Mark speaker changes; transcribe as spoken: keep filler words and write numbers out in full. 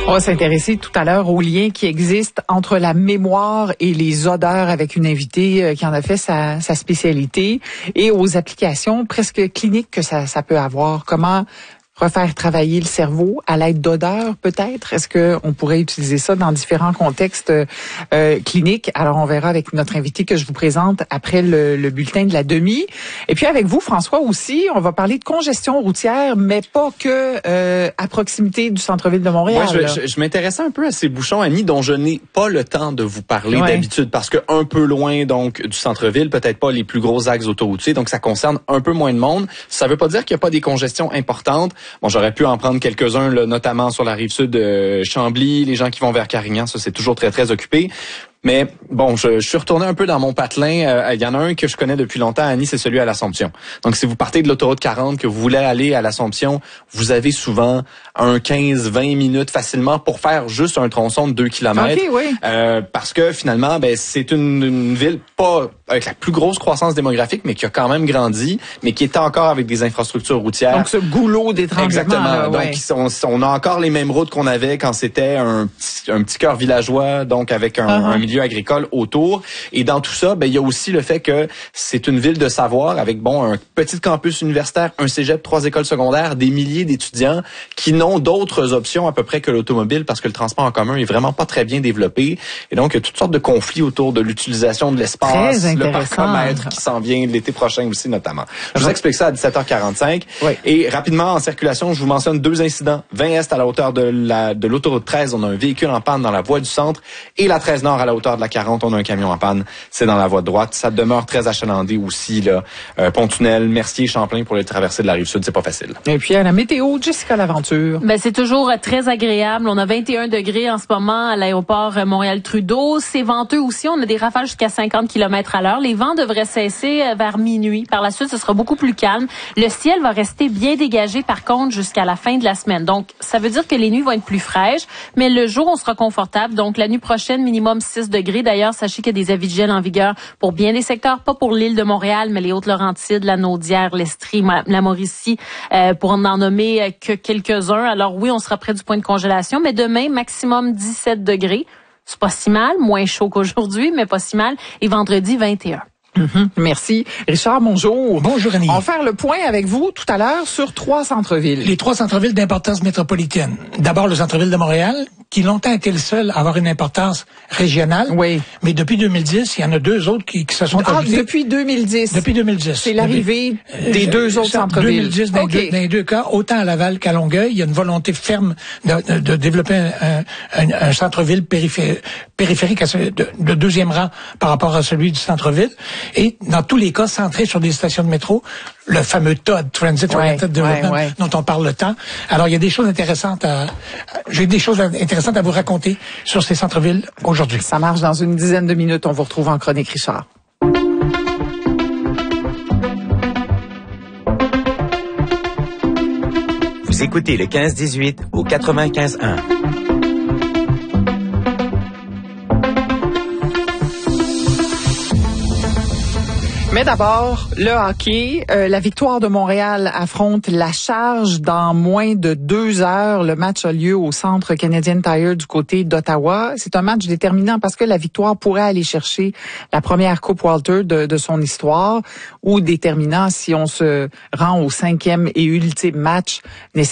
Speaker 1: On va s'intéresser tout à l'heure au lien qui existe entre la mémoire et les odeurs avec une invitée qui en a fait sa, sa spécialité et aux applications presque cliniques que ça, ça peut avoir. Comment refaire travailler le cerveau à l'aide d'odeurs, peut-être? Est-ce qu'on pourrait utiliser ça dans différents contextes euh, cliniques? Alors, on verra avec notre invité que je vous présente après le, le bulletin de la demi. Et puis, avec vous, François, aussi, on va parler de congestion routière, mais pas que euh, à proximité du centre-ville de Montréal.
Speaker 2: Ouais, je, je, je m'intéressais un peu à ces bouchons, Annie, dont je n'ai pas le temps de vous parler
Speaker 1: ouais.
Speaker 2: d'habitude, parce que un peu loin donc du centre-ville, peut-être pas les plus gros axes autoroutiers, donc ça concerne un peu moins de monde. Ça veut pas dire qu'il n'y a pas des congestions importantes. Bon, j'aurais pu en prendre quelques-uns, là, notamment sur la rive sud de Chambly, les gens qui vont vers Carignan, ça c'est toujours très, très occupé. Mais bon, je, je suis retourné un peu dans mon patelin. Il euh, y en a un que je connais depuis longtemps, Annie, c'est celui à l'Assomption. Donc, si vous partez de l'autoroute quarante, que vous voulez aller à l'Assomption, vous avez souvent un quinze vingt minutes facilement pour faire juste un tronçon de deux kilomètres.
Speaker 1: Okay, oui.
Speaker 2: Euh, parce que finalement, ben c'est une, une ville pas avec la plus grosse croissance démographique, mais qui a quand même grandi, mais qui est encore avec des infrastructures routières.
Speaker 1: Donc, ce goulot d'étranglement.
Speaker 2: Exactement.
Speaker 1: Là,
Speaker 2: donc,
Speaker 1: ouais.
Speaker 2: on, on a encore les mêmes routes qu'on avait quand c'était un petit, un petit cœur villageois, donc avec un, uh-huh. un milieu agricole autour. Et dans tout ça, ben il y a aussi le fait que c'est une ville de savoir avec bon un petit campus universitaire, un cégep, trois écoles secondaires, des milliers d'étudiants qui n'ont d'autres options à peu près que l'automobile parce que le transport en commun est vraiment pas très bien développé. Et donc il y a toutes sortes de conflits autour de l'utilisation de l'espace, le parcomètre qui s'en vient l'été prochain aussi notamment. Je vous explique ça à dix-sept heures quarante-cinq.
Speaker 1: Oui.
Speaker 2: Et rapidement en circulation, je vous mentionne deux incidents. vingt Est à la hauteur de la de l'autoroute treize, on a un véhicule en panne dans la voie du centre, et la treize Nord à la hauteur de la quarante, on a un camion en panne, c'est dans la voie de droite. Ça demeure très achalandé aussi là. Euh, Pont-Tunnel, Mercier, Champlain pour les traversées de la Rive-Sud, c'est pas facile.
Speaker 1: Et puis à la météo, Jessica Laventure.
Speaker 3: Ben c'est toujours très agréable. On a vingt et un degrés en ce moment à l'aéroport Montréal-Trudeau. C'est venteux aussi. On a des rafales jusqu'à cinquante kilomètres à l'heure. Les vents devraient cesser vers minuit. Par la suite, ce sera beaucoup plus calme. Le ciel va rester bien dégagé, par contre, jusqu'à la fin de la semaine. Donc, ça veut dire que les nuits vont être plus fraîches, mais le jour, on sera confortable. Donc, la nuit prochaine, minimum six degrés. D'ailleurs, sachez qu'il y a des avis de gel en vigueur pour bien des secteurs, pas pour l'île de Montréal, mais les Hautes-Laurentides, la Naudière, l'Estrie, la Mauricie, euh, pour n'en nommer que quelques-uns. Alors oui, on sera près du point de congélation, mais demain, maximum dix-sept degrés. C'est pas si mal, moins chaud qu'aujourd'hui, mais pas si mal. Et vendredi, vingt et un.
Speaker 1: Mm-hmm. Merci. Richard, bonjour.
Speaker 4: Bonjour, Annie.
Speaker 1: On va faire le point avec vous tout à l'heure sur trois centres-villes.
Speaker 4: Les trois centres-villes d'importance métropolitaine. D'abord, le centre-ville de Montréal, qui longtemps été le seul à avoir une importance régionale.
Speaker 1: Oui.
Speaker 4: Mais depuis deux mille dix, il y en a deux autres qui, qui se sont
Speaker 1: ah,
Speaker 4: ajoutés.
Speaker 1: Depuis deux mille dix.
Speaker 4: Depuis deux mille dix.
Speaker 1: C'est l'arrivée
Speaker 4: depuis,
Speaker 1: des
Speaker 4: euh,
Speaker 1: deux autres centres-villes.
Speaker 4: deux mille dix, dans,
Speaker 1: okay.
Speaker 4: deux, dans les deux cas, autant à Laval qu'à Longueuil, il y a une volonté ferme de, de, de développer un, un, un centre-ville périphé, périphérique à ce, de, de deuxième rang par rapport à celui du centre-ville. Et dans tous les cas, centré sur des stations de métro, le fameux T O D, Transit Oriented Development, ouais, ouais. dont on parle le temps. Alors, il y a des choses intéressantes à, j'ai des choses intéressantes à vous raconter sur ces centres-villes aujourd'hui.
Speaker 1: Ça marche dans une dizaine de minutes. On vous retrouve en chronique, Richard.
Speaker 5: Vous écoutez le quinze dix-huit au quatre-vingt-quinze un.
Speaker 1: Mais d'abord, le hockey. Euh, la victoire de Montréal affronte la Charge dans moins de deux heures. Le match a lieu au Centre Canadian Tire du côté d'Ottawa. C'est un match déterminant parce que la victoire pourrait aller chercher la première Coupe Walter de, de son histoire, ou déterminant si on se rend au cinquième et ultime match nécessaire